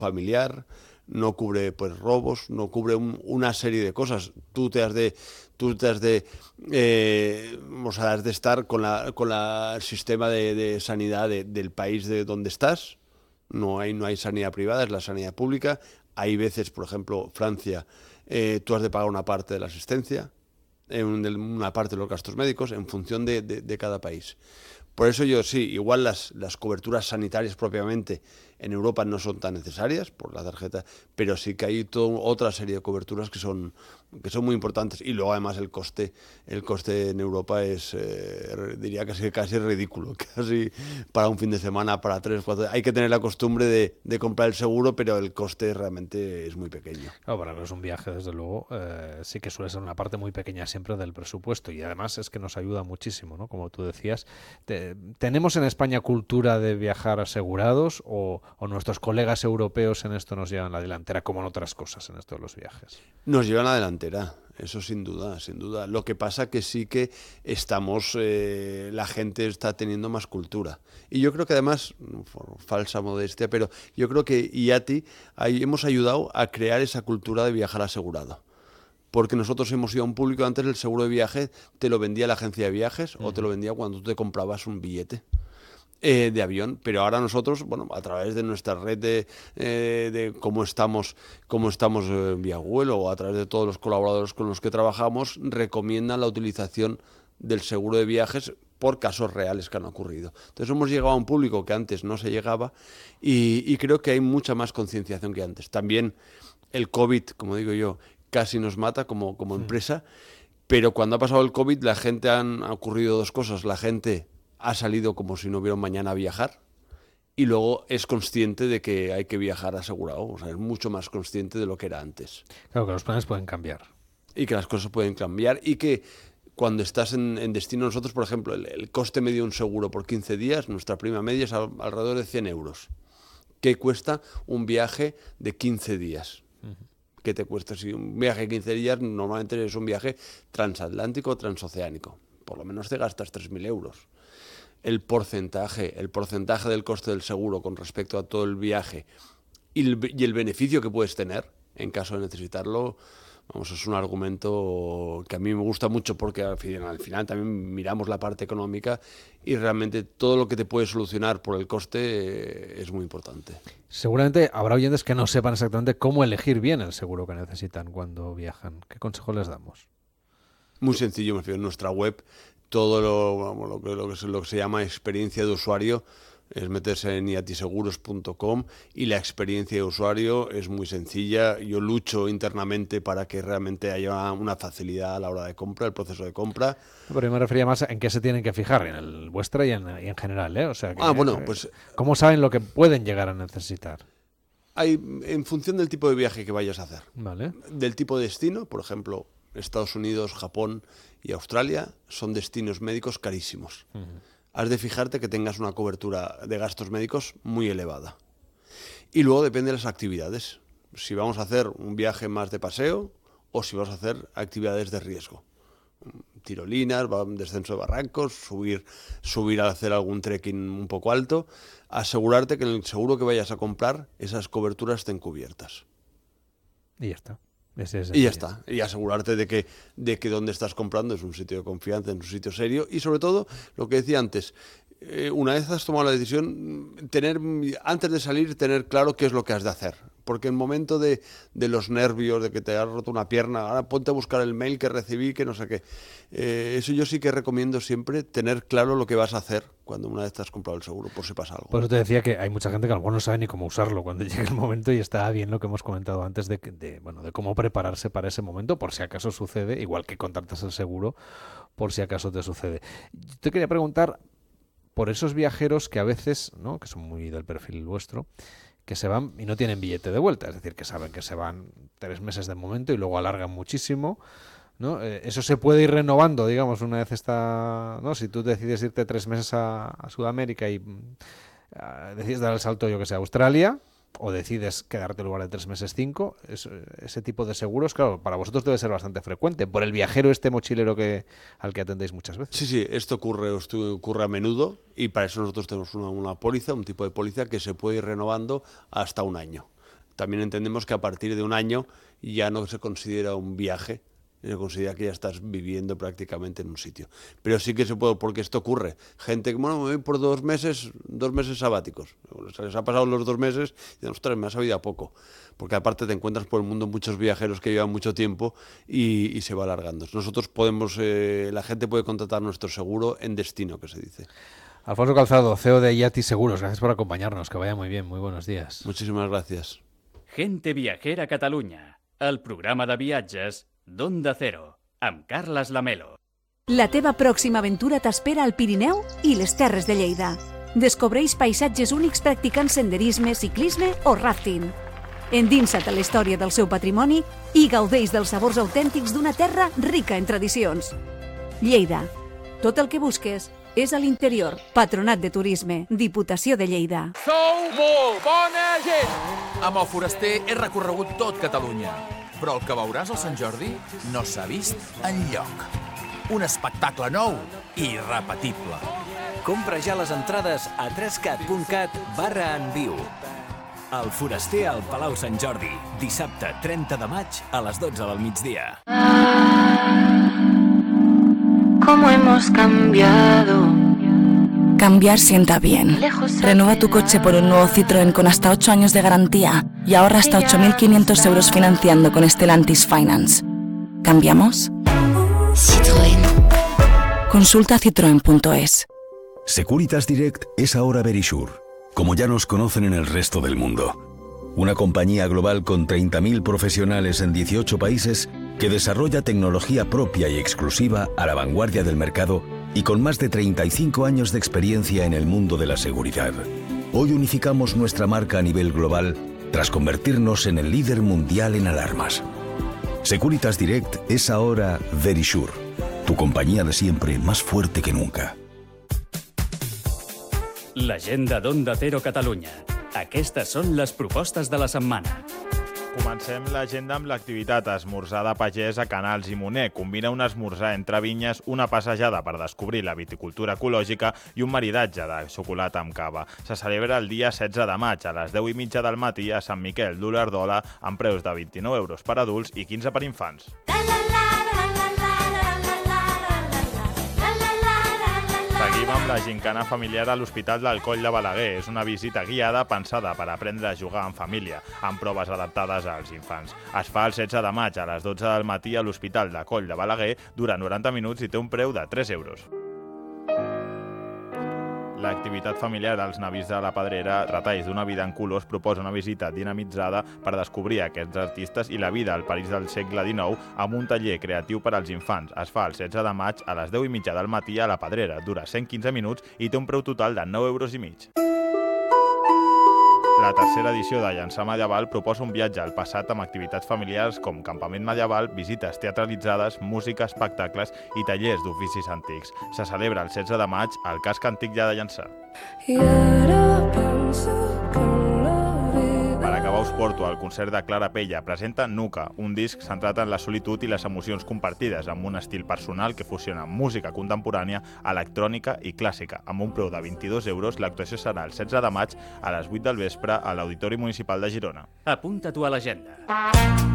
familiar, no cubre pues robos, no cubre una serie de cosas. O sea, has de estar con el sistema de sanidad del país de donde estás. No hay sanidad privada, es la sanidad pública. Hay veces, por ejemplo, Francia, tú has de pagar una parte de la asistencia, una parte de los gastos médicos, en función de cada país. Por eso yo sí, igual las coberturas sanitarias propiamente en Europa no son tan necesarias por la tarjeta, pero sí que hay toda otra serie de coberturas que son muy importantes. Y luego además el coste en Europa es, diría casi ridículo, casi para un fin de semana, para 3, 4. Hay que tener la costumbre de comprar el seguro, pero el coste realmente es muy pequeño. Claro, para que es un viaje, desde luego, sí que suele ser una parte muy pequeña siempre del presupuesto, y además es que nos ayuda muchísimo, ¿no? Como tú decías, ¿tenemos en España cultura de viajar asegurados o nuestros colegas europeos en esto nos llevan la delantera, como en otras cosas en esto de los viajes? Nos llevan a la delantera, eso sin duda, sin duda. Lo que pasa que sí que la gente está teniendo más cultura. Y yo creo que además, falsa modestia, pero yo creo que IATI hemos ayudado a crear esa cultura de viajar asegurado. Porque nosotros hemos ido a un público, antes el seguro de viaje te lo vendía la agencia de viajes o te lo vendía cuando tú te comprabas un billete de avión, pero ahora nosotros, bueno, a través de nuestra red de cómo estamos vía Google o a través de todos los colaboradores con los que trabajamos, recomiendan la utilización del seguro de viajes por casos reales que han ocurrido. Entonces hemos llegado a un público que antes no se llegaba y creo que hay mucha más concienciación que antes. También el COVID, como digo yo, casi nos mata como empresa, pero cuando ha pasado el COVID han ocurrido dos cosas. La gente ha salido como si no hubiera un mañana a viajar y luego es consciente de que hay que viajar asegurado, o sea, es mucho más consciente de lo que era antes. Claro que los planes pueden cambiar. Y que las cosas pueden cambiar y que cuando estás en destino, nosotros, por ejemplo, el coste medio de un seguro por 15 días, nuestra prima media es alrededor de 100 euros. ¿Qué cuesta un viaje de 15 días? ¿Qué te cuesta? Si un viaje de 15 días normalmente es un viaje transatlántico o transoceánico. Por lo menos te gastas 3.000 euros. El porcentaje del coste del seguro con respecto a todo el viaje y el beneficio que puedes tener en caso de necesitarlo, vamos, es un argumento que a mí me gusta mucho porque al final también miramos la parte económica y realmente todo lo que te puede solucionar por el coste es muy importante. Seguramente habrá oyentes que no sepan exactamente cómo elegir bien el seguro que necesitan cuando viajan. ¿Qué consejo les damos? Muy sencillo, me refiero, en nuestra web todo lo que se llama experiencia de usuario es meterse en iatiseguros.com y la experiencia de usuario es muy sencilla. Yo lucho internamente para que realmente haya una facilidad a la hora de compra, el proceso de compra. Pero yo me refería más en qué se tienen que fijar, en el vuestra y en general, ¿eh? O sea, Pues ¿cómo saben lo que pueden llegar a necesitar? en función del tipo de viaje que vayas a hacer, Vale. del tipo de destino, por ejemplo, Estados Unidos, Japón y Australia son destinos médicos carísimos. Has de fijarte que tengas una cobertura de gastos médicos muy elevada. Y luego depende de las actividades. Si vamos a hacer un viaje más de paseo o si vamos a hacer actividades de riesgo. Tirolinas, descenso de barrancos, subir a hacer algún trekking un poco alto. Asegurarte que en el seguro que vayas a comprar esas coberturas estén cubiertas. Y ya está. Y ya está. Y asegurarte de que donde estás comprando es un sitio de confianza, es un sitio serio. Y sobre todo, lo que decía antes, una vez has tomado la decisión, antes de salir, tener claro qué es lo que has de hacer. Porque en el momento de los nervios, de que te has roto una pierna, ahora ponte a buscar el mail que recibí, que no sé qué. Eso yo sí que recomiendo siempre, tener claro lo que vas a hacer cuando una vez te has comprado el seguro, por si pasa algo. Por eso te decía que hay mucha gente que a lo mejor no sabe ni cómo usarlo cuando llegue el momento, y está bien lo que hemos comentado antes de cómo prepararse para ese momento, por si acaso sucede, igual que contratas el seguro, por si acaso te sucede. Yo te quería preguntar por esos viajeros que a veces, ¿no?, que son muy del perfil vuestro, que se van y no tienen billete de vuelta, es decir, que saben que se van 3 meses de momento y luego alargan muchísimo, ¿no? Eso se puede ir renovando, digamos, una vez está, ¿no? Si tú decides irte 3 meses a Sudamérica y decides dar el salto, yo que sé, a Australia, o decides quedarte en lugar de 3 meses 5, ese tipo de seguros, claro, para vosotros debe ser bastante frecuente, por el viajero mochilero al que atendéis muchas veces. Sí, esto ocurre a menudo y para eso nosotros tenemos una póliza, un tipo de póliza que se puede ir renovando hasta un año. también entendemos que a partir de un año ya no se considera un viaje, se considera que ya estás viviendo prácticamente en un sitio. Pero sí que se puede, porque esto ocurre. Gente que, bueno, me voy por 2 meses sabáticos. Se les ha pasado los 2 meses y dicen, ostras, me ha sabido a poco. Porque aparte te encuentras por el mundo muchos viajeros que llevan mucho tiempo y se va alargando. Nosotros podemos, la gente puede contratar nuestro seguro en destino, que se dice. Alfonso Calzado, CEO de Yati Seguros, gracias por acompañarnos, que vaya muy bien, muy buenos días. Muchísimas gracias. Gente Viajera Catalunya, el programa de viatges d'Onda Cero, amb Carles Lamelo. La teva pròxima aventura t'espera al Pirineu i les Terres de Lleida. Descobreix paisatges únics practicant senderisme, ciclisme o rafting. Endinsa't a la història del seu patrimoni i gaudeix dels sabors autèntics d'una terra rica en tradicions. Lleida. Tot el que busques és a l'interior. Patronat de Turisme, Diputació de Lleida. Sou molt bona gent! Amb el Foraster he recorregut tot Catalunya, però el que veuràs al Sant Jordi no s'ha vist enlloc. Un espectacle nou i irrepetible. Compra ja les entrades a trescat.cat/enviu. El Foraster al Palau Sant Jordi, dissabte 30 de maig a les 12 del migdia. ¿Cómo hemos cambiado? Cambiar sienta bien. Renueva tu coche por un nuevo Citroën con hasta 8 años de garantía y ahorra hasta 8.500 euros financiando con Stellantis Finance. ¿Cambiamos? Citroën. Consulta citroen.es. Securitas Direct es ahora Verisure, como ya nos conocen en el resto del mundo. Una compañía global con 30.000 profesionales en 18 países que desarrolla tecnología propia y exclusiva a la vanguardia del mercado y con más de 35 años de experiencia en el mundo de la seguridad. Hoy unificamos nuestra marca a nivel global tras convertirnos en el líder mundial en alarmas. Securitas Direct es ahora Verisure, tu compañía de siempre más fuerte que nunca. L'agenda d'Onda Cero Catalunya. Aquestes són les propostes de la setmana. Comencem l'agenda amb l'activitat esmorzar de pagès a Canals i Moner. Combina un esmorzar entre vinyes, una passejada per descobrir la viticultura ecològica i un maridatge de xocolata amb cava. Se celebra el dia 16 de maig a les 10:30 del matí a Sant Miquel d'Olèrdola amb preus de 29 euros per adults i 15 per infants. Seguim amb la gincana familiar a l'Hospital del Coll de Balaguer. És una visita guiada pensada per aprendre a jugar en família, amb proves adaptades als infants. Es fa el 16 de maig a les 12 del matí a l'Hospital de Coll de Balaguer, dura 90 minuts i té un preu de 3 euros. L'activitat familiar als Navis de la Pedrera, Retalls d'una vida en colors, proposa una visita dinamitzada per descobrir aquests artistes i la vida al París del segle XIX amb un taller creatiu per als infants. Es fa el 16 de maig a les 10:30 del matí a la Pedrera, dura 115 minuts i té un preu total de 9,5 euros. La tercera edició de Llançar Medieval proposa un viatge al passat amb activitats familiars com campament medieval, visites teatralitzades, música, espectacles i tallers d'oficis antics. Se celebra el 16 de maig al casc antic ja de Llançà. Per acabar us porto al concert de Clara Pella. Presenta Nuca, un disc centrat en la solitud i les emocions compartides, amb un estil personal que fusiona música contemporània, electrònica i clàssica. Amb un preu de 22 euros, l'actuació serà el 16 de maig a les 8 del vespre a l'Auditori Municipal de Girona. Apunta-t'ho a l'agenda.